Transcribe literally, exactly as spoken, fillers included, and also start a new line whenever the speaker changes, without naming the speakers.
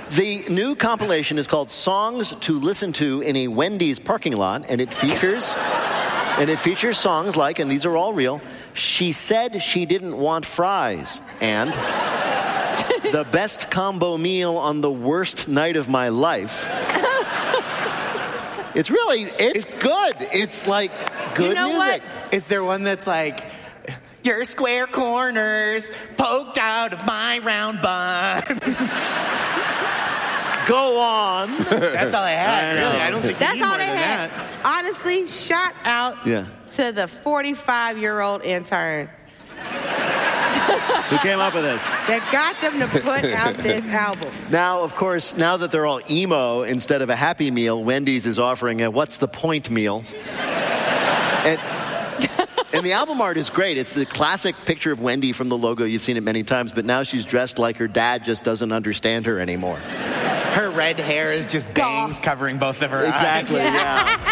The new compilation is called Songs to Listen to in a Wendy's Parking Lot, and it features and it features songs like, and these are all real, She Said She Didn't Want Fries, and The Best Combo Meal on the Worst Night of My Life. It's really, it's, it's good. It's like good
you know
music.
What? Is there one that's like, your square corners poked out of my round bun?
Go on.
That's all I had, I really. I don't think
That's
you need
all
more
they
than
had.
that.
Honestly, shout out
Yeah.
to the forty-five-year-old intern
Who came up with this?
that got them to put out this album.
Now, of course, now that they're all emo, instead of a Happy Meal, Wendy's is offering a What's the Point meal. And, and the album art is great. It's the classic picture of Wendy from the logo. You've seen it many times, but now she's dressed like her dad just doesn't understand her anymore.
Her red hair is just bangs covering both of her
Exactly,
eyes.
yeah.